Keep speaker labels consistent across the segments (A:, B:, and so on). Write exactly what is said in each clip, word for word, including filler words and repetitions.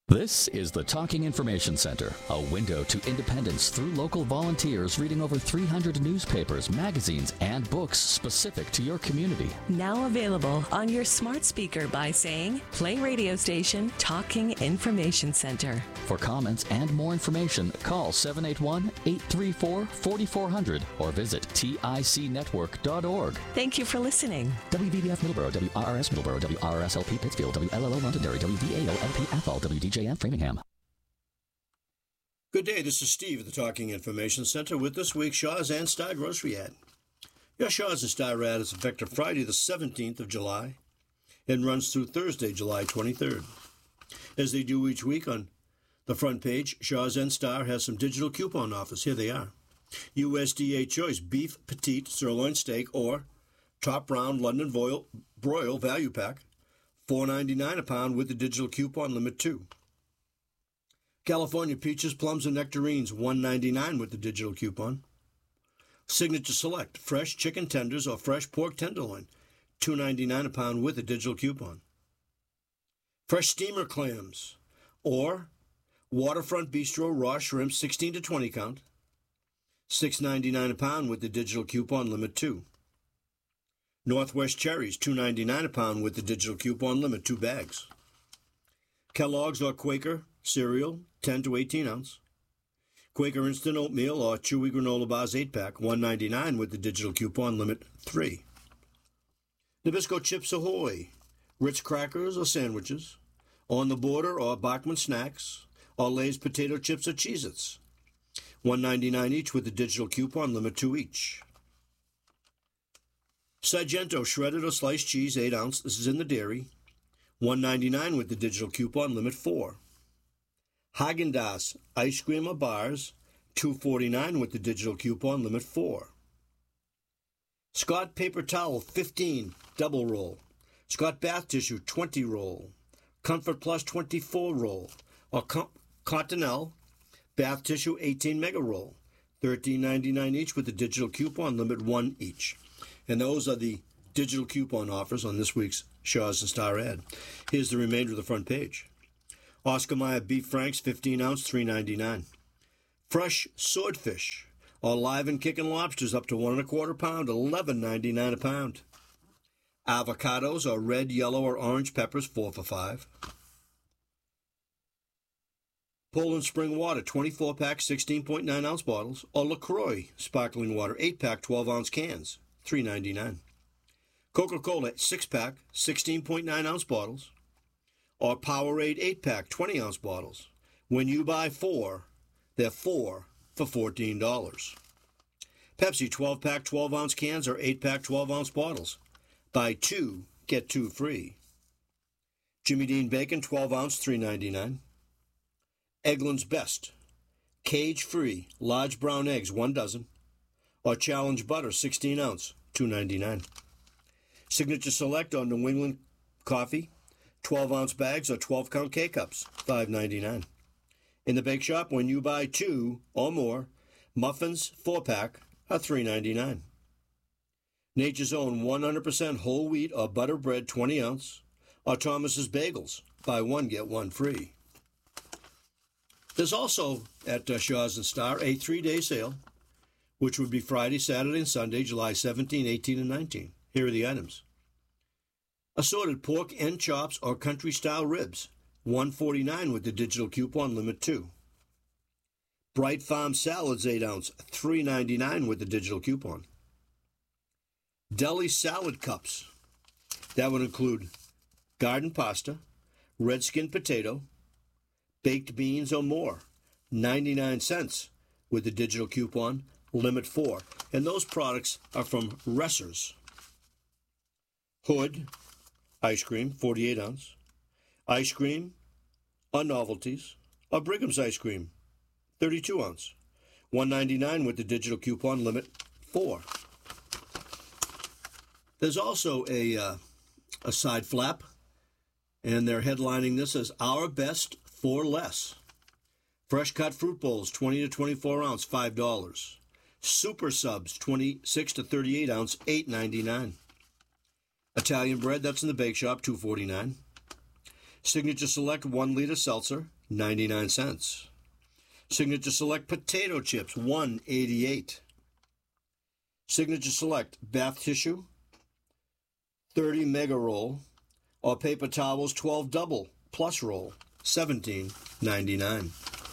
A: This is the Talking Information Center, a window to independence through local volunteers reading over three hundred newspapers, magazines, and books specific to your community.
B: Now available on your smart speaker by saying, play radio station Talking Information Center.
A: For comments and more information, call seven eight one, eight three four, four four zero zero or visit tic network dot org.
B: Thank you for listening.
A: W B B F Middleborough, W R R S Middleborough, W R R S L P Pittsfield, W L L O Londonderry, W V A O L P Athol, W D J M Framingham.
C: Good day, this is Steve at the Talking Information Center with this week's Shaw's and Star Grocery Ad. Your Shaw's and Star ad is effective Friday the seventeenth of July and runs through Thursday, July twenty-third. As they do each week on the front page, Shaw's and Star has some digital coupon offers. Here they are. U S D A Choice Beef Petite Sirloin Steak or Top Round London Broil, Broil Value Pack, four ninety-nine a pound with the digital coupon limit two. California Peaches, Plums, and Nectarines, one ninety-nine with the digital coupon. Signature Select Fresh Chicken Tenders or Fresh Pork Tenderloin, two ninety-nine a pound with the digital coupon. Fresh Steamer Clams or Waterfront Bistro Raw Shrimp, sixteen to twenty count, six ninety-nine a pound with the digital coupon limit two. Northwest Cherries, two ninety-nine a pound with the digital coupon limit, two bags. Kellogg's or Quaker cereal, ten to eighteen ounce. Quaker Instant Oatmeal or Chewy Granola Bars eight pack, one ninety-nine with the digital coupon limit, three. Nabisco Chips Ahoy, Ritz Crackers or Sandwiches, On the Border or Bachman Snacks, or Lay's Potato Chips or Cheez-Its, one ninety-nine each with the digital coupon limit, two each. Sargento Shredded or Sliced Cheese, eight ounce, this is in the dairy, one ninety-nine with the digital coupon limit, four. Haagen-Dazs Ice Cream or Bars, two forty-nine with the digital coupon limit, four. Scott Paper Towel, fifteen, double roll. Scott Bath Tissue, twenty roll. Comfort Plus, twenty-four roll. Or Com- Cottonelle Bath Tissue, eighteen mega roll, thirteen ninety-nine each with the digital coupon limit, one each. And those are the digital coupon offers on this week's Shaw's and Star ad. Here's the remainder of the front page. Oscar Mayer Beef Franks, fifteen ounce, three ninety-nine. Fresh Swordfish or Live and Kickin' Lobsters up to one and a quarter pound, eleven ninety-nine a pound. Avocados or red, yellow, or orange peppers, four for five. Poland Spring Water, twenty-four pack, sixteen point nine ounce bottles, or LaCroix Sparkling Water, eight pack, twelve ounce cans, three ninety-nine. Coca-Cola, six pack, sixteen point nine ounce bottles, or Powerade eight pack, twenty ounce bottles. When you buy four, they're four for fourteen dollars. Pepsi, twelve pack, twelve ounce cans, or eight pack, twelve ounce bottles. Buy two, get two free. Jimmy Dean Bacon, twelve ounce, three ninety-nine. Eggland's Best, cage-free, large brown eggs, one dozen, or Challenge Butter, sixteen ounce, two ninety-nine. Signature Select or New England Coffee, twelve ounce bags or twelve count K-Cups, five ninety-nine. In the bake shop, when you buy two or more, muffins, four pack, are three ninety-nine. Nature's Own one hundred percent whole wheat or butter bread, twenty ounce, or Thomas's Bagels, buy one, get one free. There's also at uh, Shaw's and Star a three-day sale, which would be Friday, Saturday, and Sunday, July seventeenth, eighteenth, and nineteenth. Here are the items. Assorted pork end chops or country-style ribs, one forty-nine with the digital coupon limit two. Bright Farm salads, eight ounce, three ninety-nine with the digital coupon. Deli salad cups, that would include garden pasta, red skin potato, baked beans or more, ninety-nine cents with the digital coupon, limit four. And those products are from Resser's. Hood ice cream, forty-eight ounce. Ice cream or novelties or Brigham's ice cream, thirty-two ounce. one ninety-nine with the digital coupon, limit four. There's also a, uh, a side flap, and they're headlining this as Our Best for Less. Fresh cut fruit bowls, twenty to twenty-four ounce, five dollars. Super subs, twenty-six to thirty-eight ounce, eight ninety-nine. Italian bread, that's in the bake shop, two forty-nine. Signature Select one liter seltzer, ninety-nine cents. Signature Select potato chips, one eighty-eight. Signature Select bath tissue, thirty mega roll, or paper towels, twelve double plus roll, seventeen ninety-nine.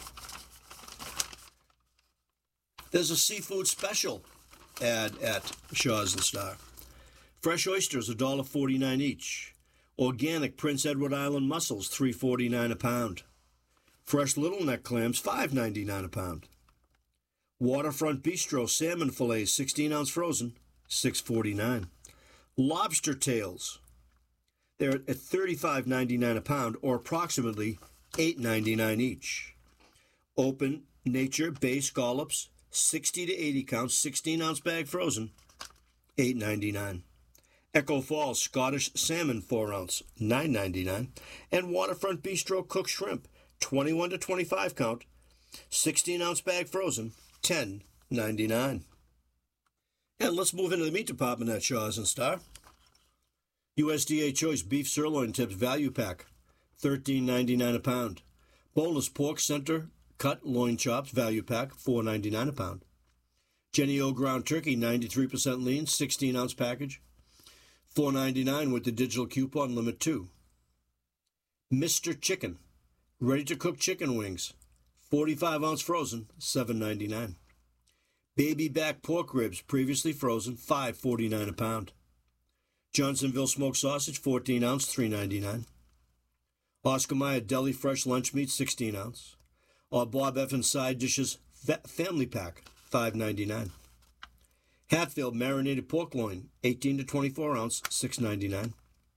C: There's a seafood special ad at Shaw's and Star. Fresh oysters, one dollar forty-nine each. Organic Prince Edward Island mussels, three forty-nine a pound. Fresh little neck clams, five ninety-nine a pound. Waterfront Bistro salmon fillets, sixteen ounce frozen, six forty-nine. Lobster tails, they're at thirty-five ninety-nine a pound, or approximately eight ninety-nine each. Open Nature Bay scallops, sixty to eighty count, sixteen ounce bag frozen, eight ninety-nine. Echo Falls Scottish salmon, four ounce, nine ninety-nine. And Waterfront Bistro cooked shrimp, twenty-one to twenty-five count, sixteen ounce bag frozen, ten ninety-nine. And let's move into the meat department at Shaw's and Star. U S D A Choice Beef Sirloin Tips Value Pack, thirteen ninety-nine a pound. Boneless Pork Center Cut Loin Chops Value Pack, four ninety-nine a pound. Jenny O Ground Turkey, ninety-three percent lean, sixteen ounce package, four ninety-nine with the digital coupon limit two. Mister Chicken ready-to-cook chicken wings, forty-five ounce frozen, seven ninety-nine. Baby back pork ribs, previously frozen, five forty-nine a pound. Johnsonville smoked sausage, fourteen ounce, three ninety-nine. Oscar Mayer deli fresh lunch meat, sixteen ounce. Or Bob Evans side dishes family pack, five ninety-nine. Hatfield marinated pork loin, eighteen to twenty-four ounce, six ninety-nine.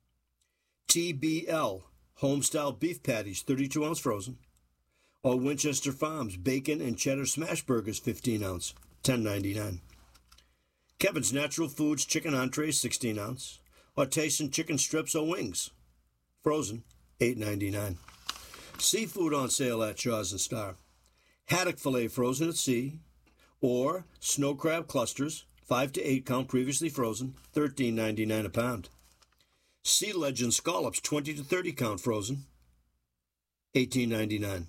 C: T B L home-style beef patties, thirty-two ounce frozen. Or Winchester Farms bacon and cheddar smash burgers, fifteen ounce, ten ninety-nine. Kevin's Natural Foods chicken entrees, sixteen ounce. Or Tyson chicken strips or wings, frozen, eight ninety-nine. Seafood on sale at Shaw's and Star. Haddock fillet frozen at sea, or snow crab clusters, five to eight count, previously frozen, thirteen ninety-nine a pound. Sea Legend scallops, twenty to thirty count, frozen, eighteen ninety-nine.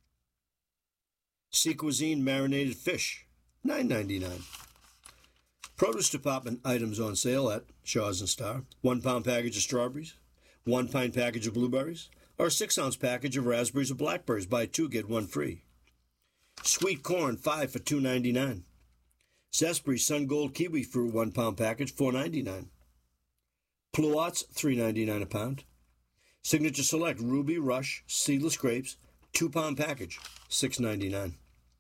C: Sea Cuisine marinated fish, nine ninety-nine. Produce department items on sale at Shaw's and Star. One pound package of strawberries, one pint package of blueberries, or a six ounce package of raspberries or blackberries. Buy two, get one free. Sweet corn, five for two ninety-nine. Zespri Sun Gold kiwi fruit, one pound package, four ninety-nine. Pluots, three ninety-nine a pound. Signature Select Ruby Rush seedless grapes, two pound package, six ninety-nine.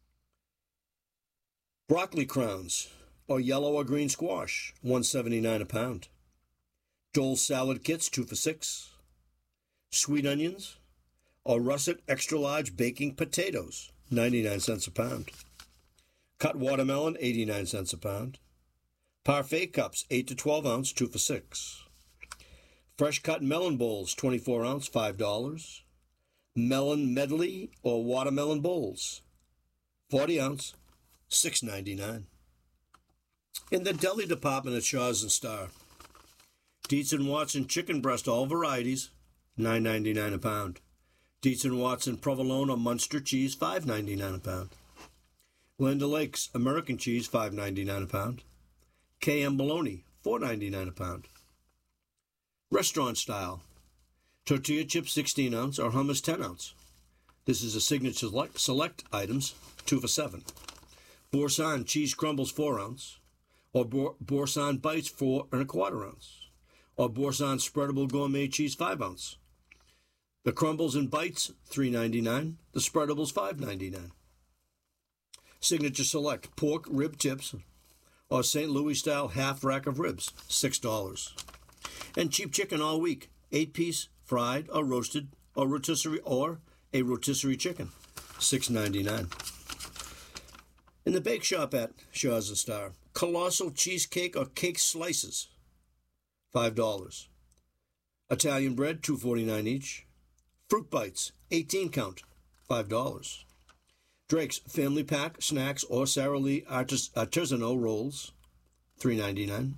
C: Broccoli crowns, or yellow or green squash, one seventy-nine a pound. Dole salad kits, two for six. Sweet onions, or russet extra large baking potatoes, ninety-nine cents a pound. Cut watermelon, eighty-nine cents a pound. Parfait cups, eight to twelve ounce, two for six. Fresh cut melon bowls, twenty-four ounce, five dollars. Melon medley or watermelon bowls, forty ounce, six ninety-nine. In the deli department at Shaw's and Star, Dietz and Watson chicken breast, all varieties, nine ninety-nine a pound. Dietz and Watson provolone or Munster cheese, five ninety-nine a pound. Land O'Lakes American cheese, five ninety-nine a pound. K M bologna, four ninety-nine a pound. Restaurant style, tortilla chips, sixteen ounce, or hummus, ten ounce. This is a signature select, select items, two for seven. Boursin cheese crumbles, four ounce, or Boursin bites, four and a quarter ounce, or Boursin spreadable gourmet cheese, five ounce. The crumbles and bites, three ninety-nine. The spreadables, five ninety-nine. Signature Select pork rib tips, or Saint Louis style half rack of ribs, six dollars. And cheap chicken all week, eight piece fried or roasted or rotisserie or a rotisserie chicken, six ninety-nine. In the bake shop at Shaw's and Star, colossal cheesecake or cake slices, five dollars. Italian bread, two forty-nine each. Fruit bites, eighteen count, five dollars. Drake's Family Pack snacks or Sara Lee artis- artisanal rolls, three ninety-nine.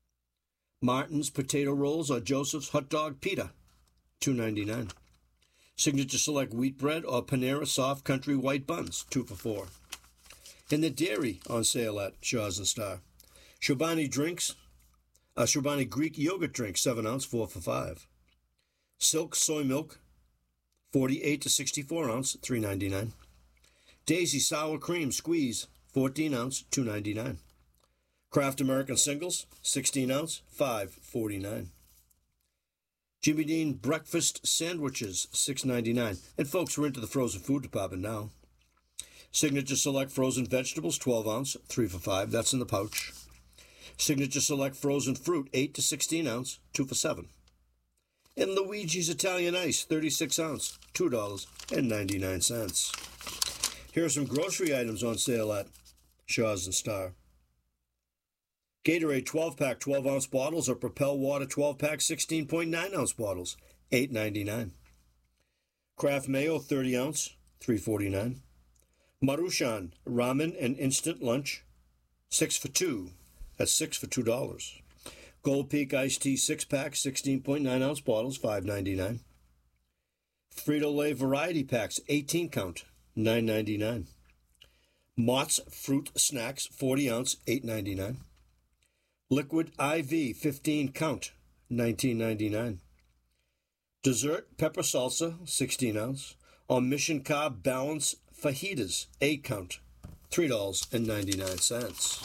C: Martin's potato rolls or Joseph's hot dog pita, two ninety-nine. Signature Select wheat bread or Panera soft country white buns, two for four. And the dairy on sale at Shaw's and Star. Chobani drinks, uh, Chobani Greek yogurt drink, seven ounce, four for five. Silk soy milk, forty-eight to sixty-four ounce, three ninety-nine. Daisy sour cream squeeze, fourteen ounce, two ninety-nine. Kraft American singles, sixteen ounce, five forty-nine. Jimmy Dean breakfast sandwiches, six ninety-nine. And folks, we're into the frozen food department now. Signature Select frozen vegetables, twelve ounce, three for five. That's in the pouch. Signature Select frozen fruit, eight to sixteen ounce, two for seven. And Luigi's Italian Ice, thirty-six ounce, two dollars and ninety-nine cents. Here are some grocery items on sale at Shaw's and Star. Gatorade twelve pack twelve ounce bottles or Propel Water twelve pack sixteen point nine ounce bottles, eight ninety-nine. Kraft Mayo thirty ounce, three forty-nine. Maruchan ramen and instant lunch, six for two. That's six for two dollars. Gold Peak iced tea six pack sixteen point nine ounce bottles, five ninety-nine. Frito-Lay variety packs eighteen count, nine ninety-nine. Mott's fruit snacks forty ounce, eight ninety-nine. Liquid I V fifteen count, nineteen ninety-nine. Dessert pepper salsa sixteen ounce. On Mission Carb Balance fajitas eight count, three dollars and ninety-nine cents.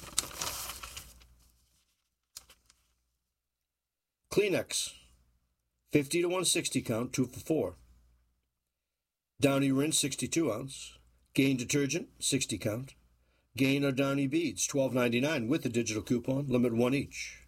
C: Kleenex fifty to one sixty count, two for four. Downy Rinse sixty-two ounce. Gain detergent sixty count. Gain or Downy beads, twelve ninety-nine with a digital coupon, limit one each.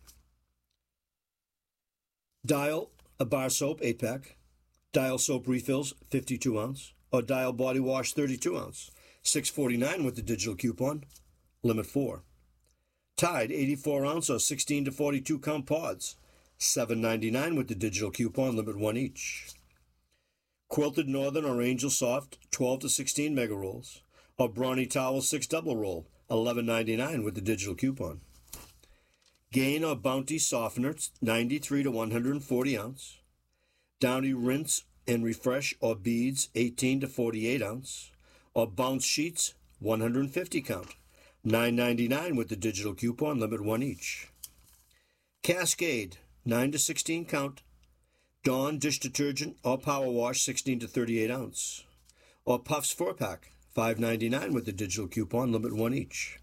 C: Dial, a bar soap, eight pack. Dial soap refills, fifty-two ounce. Or Dial body wash, thirty-two ounce, six forty-nine with the digital coupon, limit four. Tide, eighty-four ounce or sixteen to forty-two count pods, seven ninety-nine with the digital coupon, limit one each. Quilted Northern or Angel Soft, twelve to sixteen mega rolls. Or Brawny Towel six double roll, eleven ninety-nine with the digital coupon. Gain or Bounty Softener, ninety-three to one forty ounce. Downy Rinse and Refresh or Beads, eighteen to forty-eight ounce. Or Bounce Sheets, one fifty count, nine ninety-nine with the digital coupon, limit one each. Cascade, nine to sixteen count. Dawn Dish Detergent or Power Wash, sixteen to thirty-eight ounce. Or Puffs four pack, five ninety-nine with the digital coupon, limit one each.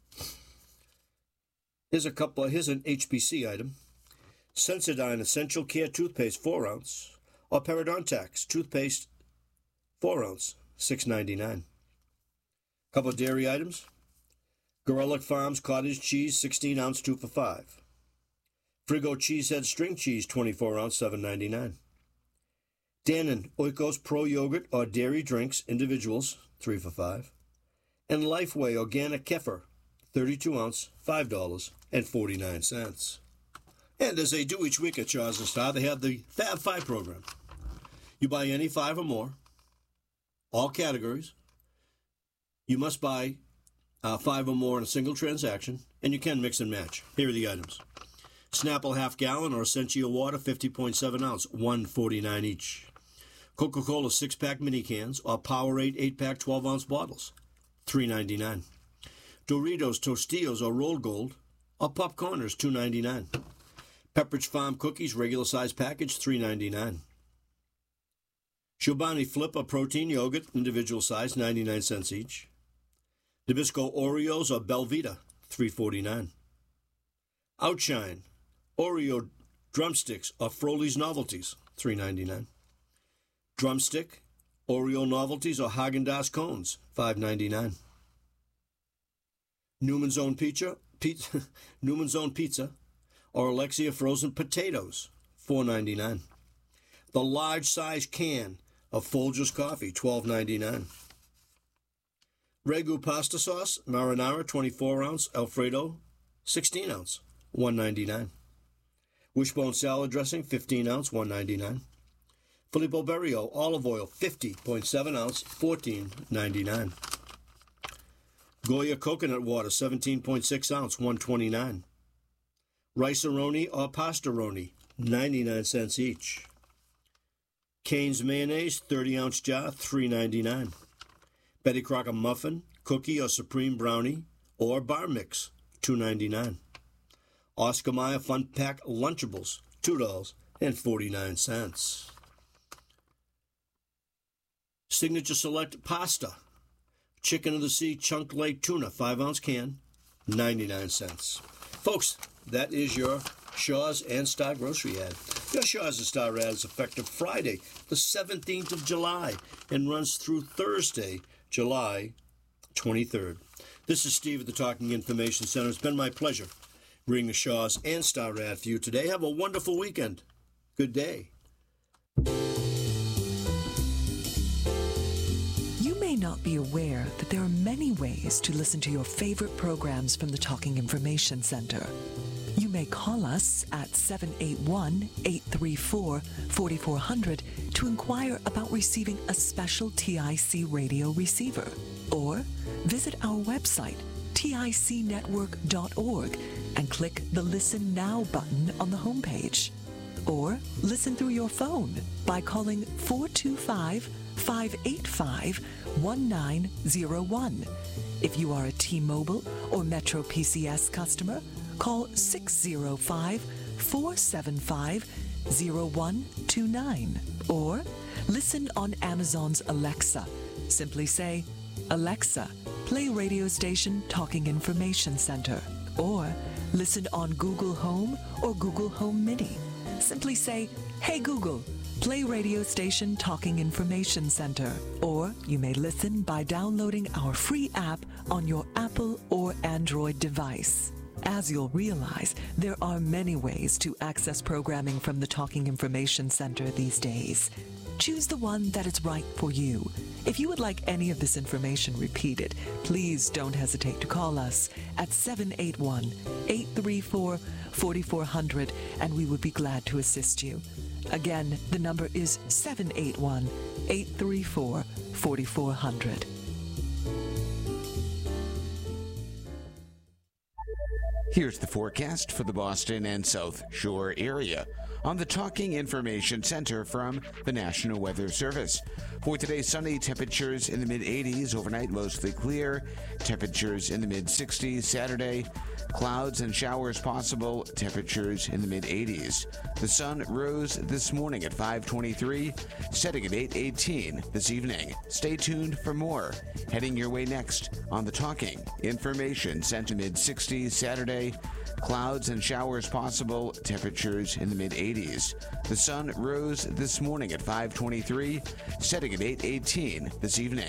C: Here's a couple. Here's an H B C item. Sensodyne Essential Care Toothpaste, four ounce. Or Parodontax Toothpaste, four ounce, six ninety-nine. Couple of dairy items. Gorelick Farms Cottage Cheese, sixteen ounce, two for five. Frigo Cheesehead String Cheese, twenty-four ounce, seven ninety-nine. Dannon Oikos Pro Yogurt or Dairy Drinks, individuals, three for five. And Lifeway Organic Kefir, thirty-two ounce, five dollars and forty-nine cents. And as they do each week at Shaw's and Star, they have the Fab Five program. You buy any five or more, all categories. You must buy uh, five or more in a single transaction, and you can mix and match. Here are the items. Snapple half gallon or Essentia water, fifty point seven ounce, one forty-nine each. Coca-Cola six pack mini cans or Powerade eight pack twelve ounce bottles, three ninety-nine. Doritos Tostillos or Roll Gold or Popcorners, two ninety-nine. Pepperidge Farm cookies regular size package, three ninety-nine. Chobani Flip or protein yogurt individual size, ninety-nine cents each. Nabisco Oreos or Belvita, three forty-nine. Outshine Oreo drumsticks or Froley's Novelties, three ninety-nine. Drumstick Oreo Novelties or Haagen-Dazs cones, five ninety-nine. Newman's Own Pizza, pizza Newman's Own Pizza or Alexia frozen potatoes, four ninety-nine. The large size can of Folgers coffee, twelve ninety-nine. Ragu pasta sauce, marinara, twenty-four ounce, Alfredo, sixteen ounce, one ninety-nine. Wishbone salad dressing, fifteen ounce, one ninety-nine. Filippo Berio olive oil, fifty point seven ounce, fourteen ninety-nine. Goya coconut water, seventeen point six ounce, one twenty-nine. Rice-A-Roni or Pasta-Roni, ninety-nine cents each. Cane's Mayonnaise, thirty ounce jar, three ninety-nine. Betty Crocker Muffin, Cookie or Supreme Brownie, or Bar Mix, two ninety-nine. Oscar Mayer Fun Pack Lunchables, two dollars and forty-nine cents. Signature Select Pasta, Chicken of the Sea Chunk Lake Tuna, five ounce can, ninety-nine cents. Folks, that is your Shaw's and Star grocery ad. Your Shaw's and Star ad is effective Friday, the seventeenth of July, and runs through Thursday, July twenty-third. This is Steve at the Talking Information Center. It's been my pleasure bringing the Shaw's and Star ad for you today. Have a wonderful weekend. Good day.
B: You may not be aware that there are many ways to listen to your favorite programs from the Talking Information Center. You may call us at seven eight one, eight three four, four four zero zero to inquire about receiving a special T I C radio receiver. Or visit our website, tic network dot org, and click the Listen Now button on the homepage. Or listen through your phone by calling four two five, five eight five, one nine zero one. If you are a T-Mobile or Metro P C S customer, call six zero five, four seven five, zero one two nine. Or listen on Amazon's Alexa. Simply say, Alexa, play radio station Talking Information Center. Or listen on Google Home or Google Home Mini. Simply say, Hey Google, play radio station Talking Information Center. Or you may listen by downloading our free app on your Apple or Android device. As you'll realize, there are many ways to access programming from the Talking Information Center these days. Choose the one that is right for you. If you would like any of this information repeated, please don't hesitate to call us at seven eight one, eight three four, four four zero zero, and we would be glad to assist you. Again, the number is seven eight one, eight three four, four four zero zero.
D: Here's the forecast for the Boston and South Shore area on the Talking Information Center from the National Weather Service. For today, sunny, temperatures in the mid eighties, overnight mostly clear, temperatures in the mid sixties. Saturday, clouds and showers possible, temperatures in the mid eighties. The sun rose this morning at five twenty-three, setting at eight eighteen this evening. Stay tuned for more. Heading your way next on the Talking Information Center, mid sixties. Saturday, clouds and showers possible, temperatures in the mid eighties. The sun rose this morning at five twenty-three, setting at eight eighteen this evening.